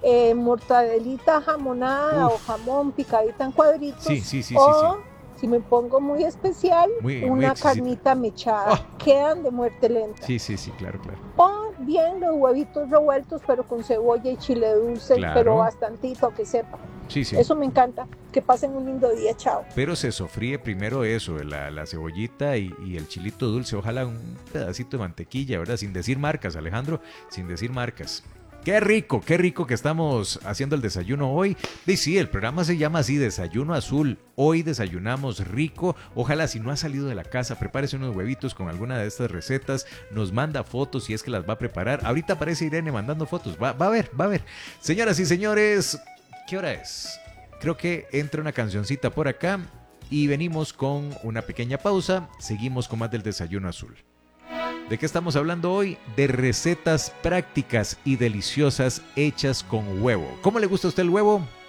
mortadelita jamonada o Uf, jamón picadita en sí, cuadritos, sí, sí, sí, sí. o si me pongo muy especial, Muy, muy una exquisita. carnita mechada. Oh, Quedan de muerte lenta. sí, sí, sí, claro, claro. O bien los huevitos revueltos, pero con cebolla y chile dulce, pero Claro, bastantito que sepa. sí, sí. Eso me encanta. Que pasen un lindo día. Chao. Pero se sofríe primero eso, la cebollita y el chilito dulce. Ojalá un pedacito de mantequilla, ¿verdad? Sin decir marcas, Alejandro, sin decir marcas. Qué rico que estamos haciendo el desayuno hoy. Y sí, el programa se llama así, Desayuno Azul. Hoy desayunamos rico. Ojalá si no ha salido de la casa, prepárese unos huevitos con alguna de estas recetas. Nos manda fotos si es que las va a preparar. Ahorita aparece Irene mandando fotos. Va a ver, va a ver. Señoras y señores, ¿qué hora es? Creo que entra una cancioncita por acá y venimos con una pequeña pausa. Seguimos con más del Desayuno Azul. ¿De qué estamos hablando hoy? De recetas prácticas y deliciosas hechas con huevo. ¿Cómo le gusta a usted el huevo?